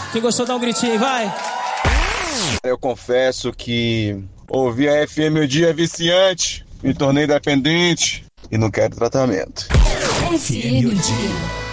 Quem gostou, dá um gritinho aí, vai. Eu confesso que ouvir a FM o dia é viciante, me tornei dependente e não quero tratamento. FM o dia.